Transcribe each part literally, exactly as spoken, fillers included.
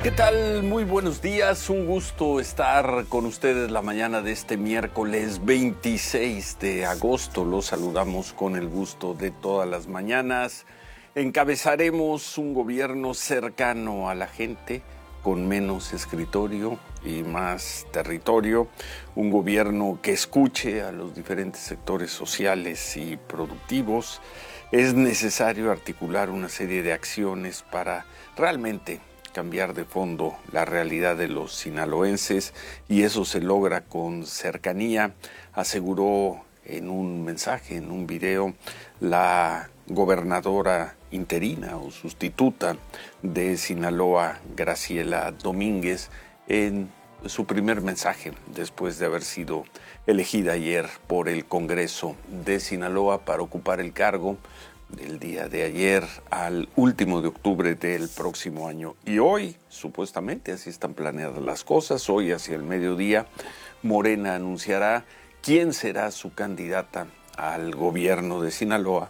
¿Qué tal? Muy buenos días, un gusto estar con ustedes la mañana de este miércoles veintiséis de agosto. Los saludamos con el gusto de todas las mañanas. Encabezaremos un gobierno cercano a la gente, con menos escritorio y más territorio, un gobierno que escuche a los diferentes sectores sociales y productivos. Es necesario articular una serie de acciones para realmente cambiar de fondo la realidad de los sinaloenses, y eso se logra con cercanía, aseguró en un mensaje, en un video, la gobernadora interina o sustituta de Sinaloa, Graciela Domínguez, en su primer mensaje después de haber sido elegida ayer por el Congreso de Sinaloa para ocupar el cargo del día de ayer al último de octubre del próximo año. Y hoy, supuestamente, así están planeadas las cosas, hoy hacia el mediodía, Morena anunciará quién será su candidata al gobierno de Sinaloa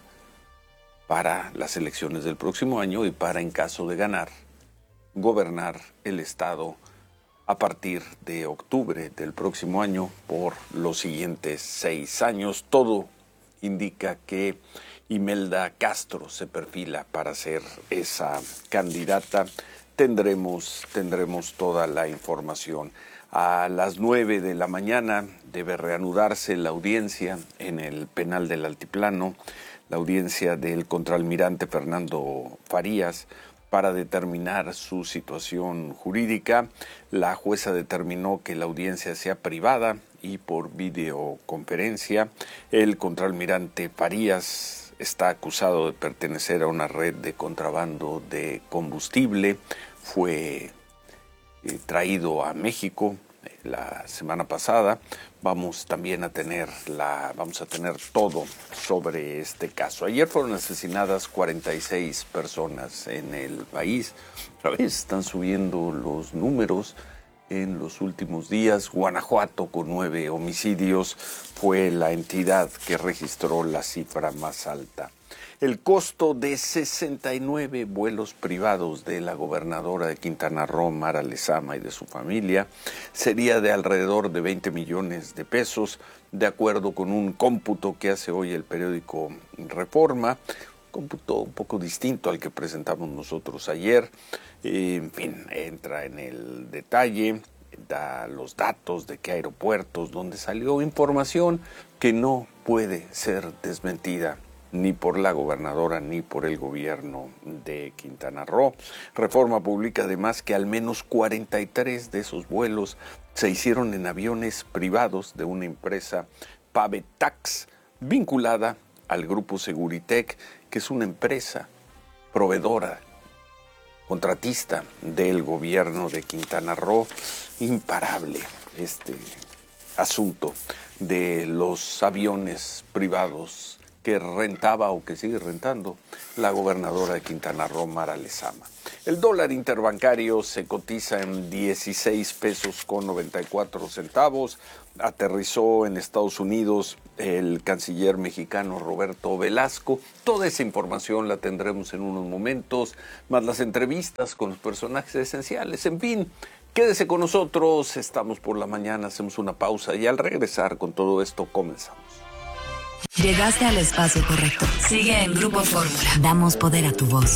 para las elecciones del próximo año y para, en caso de ganar, gobernar el estado a partir de octubre del próximo año por los siguientes seis años. Todo indica que Imelda Castro se perfila para ser esa candidata. Tendremos, tendremos toda la información. A las nueve de la mañana debe reanudarse la audiencia en el penal del Altiplano, la audiencia del contraalmirante Fernando Farías, para determinar su situación jurídica. La jueza determinó que la audiencia sea privada y por videoconferencia. El contraalmirante Farías está acusado de pertenecer a una red de contrabando de combustible. Fue eh, traído a México eh, la semana pasada. Vamos también a tener la, vamos a tener todo sobre este caso. Ayer fueron asesinadas cuarenta y seis personas en el país. Otra vez están subiendo los números. En los últimos días, Guanajuato, con nueve homicidios, fue la entidad que registró la cifra más alta. El costo de sesenta y nueve vuelos privados de la gobernadora de Quintana Roo, Mara Lezama, y de su familia sería de alrededor de veinte millones de pesos, de acuerdo con un cómputo que hace hoy el periódico Reforma, cómputo un poco distinto al que presentamos nosotros ayer. En fin, entra en el detalle, da los datos de qué aeropuertos, donde salió información que no puede ser desmentida ni por la gobernadora ni por el gobierno de Quintana Roo. Reforma publica además que al menos cuarenta y tres de esos vuelos se hicieron en aviones privados de una empresa, Pavetax, vinculada al grupo Seguritech, que es una empresa proveedora, contratista del gobierno de Quintana Roo. Imparable este asunto de los aviones privados que rentaba o que sigue rentando la gobernadora de Quintana Roo, Mara Lezama. El dólar interbancario se cotiza en dieciséis pesos con noventa y cuatro centavos. Aterrizó en Estados Unidos el canciller mexicano Roberto Velasco. Toda esa información la tendremos en unos momentos, más las entrevistas con los personajes esenciales. En fin, quédese con nosotros. Estamos por la mañana, hacemos una pausa y al regresar con todo esto comenzamos. Llegaste al espacio correcto. Sigue en Grupo Fórmula. Damos poder a tu voz.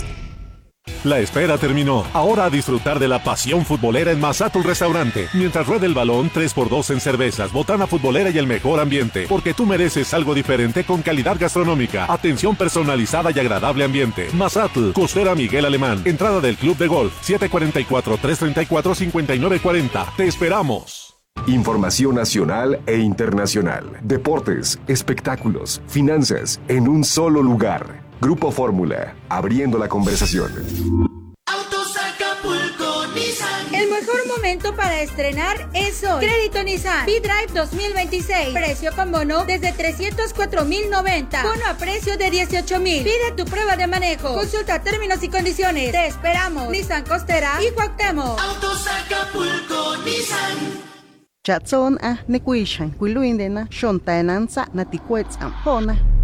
La espera terminó. Ahora a disfrutar de la pasión futbolera en Mazatlán Restaurante. Mientras rueda el balón, tres por dos en cervezas, botana futbolera y el mejor ambiente. Porque tú mereces algo diferente con calidad gastronómica, atención personalizada y agradable ambiente. Mazatlán, Costera Miguel Alemán. Entrada del Club de Golf, siete cuatro cuatro, tres tres cuatro, cinco nueve cuatro cero. Te esperamos. Información nacional e internacional. Deportes, espectáculos, finanzas, en un solo lugar. Grupo Fórmula, abriendo la conversación. Autos Acapulco Nissan. El mejor momento para estrenar es hoy. Crédito Nissan V-Drive dos mil veintiséis. Precio con bono desde trescientos cuatro mil noventa. Bono a precio de dieciocho mil. Pide tu prueba de manejo. Consulta términos y condiciones. Te esperamos. Nissan Costera y Cuauhtémoc. Autos Acapulco Nissan. Chatson a nekuishan, kuiluindena, shontaenanza, naticuetz ampona.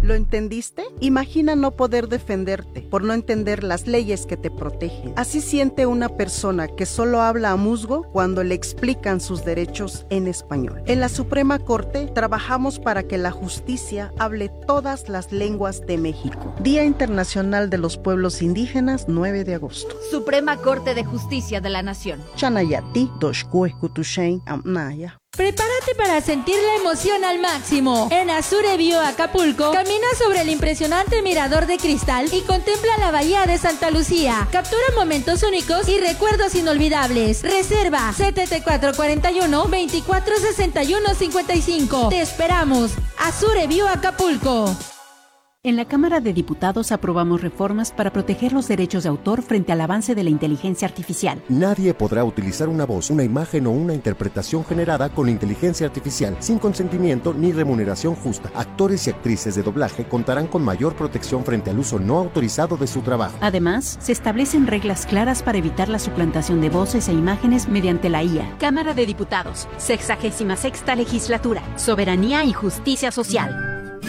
¿Lo entendiste? Imagina no poder defenderte por no entender las leyes que te protegen. Así siente una persona que solo habla a musgo cuando le explican sus derechos en español. En la Suprema Corte trabajamos para que la justicia hable todas las lenguas de México. Día Internacional de los Pueblos Indígenas, nueve de agosto. Suprema Corte de Justicia de la Nación. Chanayati, Doshkue, Kutushain, Amnaya. Prepárate para sentir la emoción al máximo. En Azure View Acapulco, camina sobre el impresionante mirador de cristal y contempla la bahía de Santa Lucía. Captura momentos únicos y recuerdos inolvidables. Reserva siete cuatro cuatro uno, veinticuatro sesenta y uno cincuenta y cinco. Te esperamos. Azure View Acapulco. En la Cámara de Diputados aprobamos reformas para proteger los derechos de autor frente al avance de la inteligencia artificial. Nadie podrá utilizar una voz, una imagen o una interpretación generada con inteligencia artificial sin consentimiento ni remuneración justa. Actores y actrices de doblaje contarán con mayor protección frente al uso no autorizado de su trabajo. Además, se establecen reglas claras para evitar la suplantación de voces e imágenes mediante la I A. Cámara de Diputados, sexagésima sexta legislatura, soberanía y justicia social.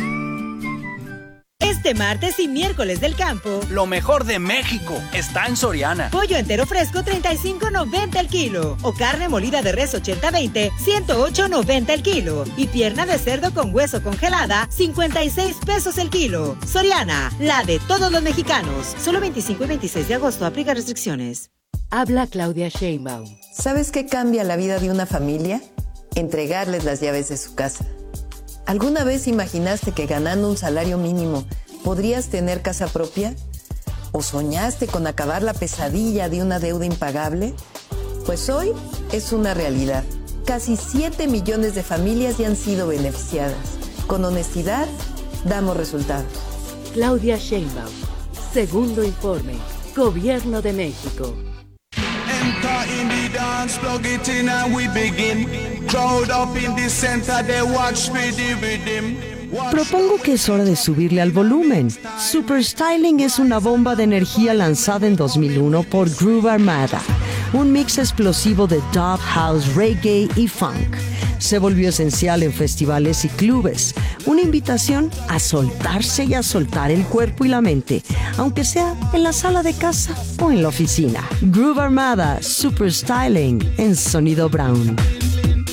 Este martes y miércoles del campo, lo mejor de México está en Soriana. Pollo entero fresco treinta y cinco noventa el kilo. O carne molida de res ochenta veinte, ciento ocho noventa el kilo. Y pierna de cerdo con hueso congelada, cincuenta y seis pesos el kilo. Soriana, la de todos los mexicanos. Solo veinticinco y veintiséis de agosto, aplica restricciones. Habla Claudia Sheinbaum. ¿Sabes qué cambia la vida de una familia? Entregarles las llaves de su casa. ¿Alguna vez imaginaste que ganando un salario mínimo podrías tener casa propia? ¿O soñaste con acabar la pesadilla de una deuda impagable? Pues hoy es una realidad. Casi siete millones de familias ya han sido beneficiadas. Con honestidad, damos resultados. Claudia Sheinbaum. Segundo informe. Gobierno de México. Enter in the dance, plug it in and we begin. Crowd up in the center, they watch me the rhythm. Propongo que es hora de subirle al volumen. Super Styling es una bomba de energía lanzada en dos mil uno por Groove Armada, un mix explosivo de dub, house, reggae y funk. Se volvió esencial en festivales y clubes, una invitación a soltarse y a soltar el cuerpo y la mente, aunque sea en la sala de casa o en la oficina. Groove Armada, Super Styling en Sonido Brown.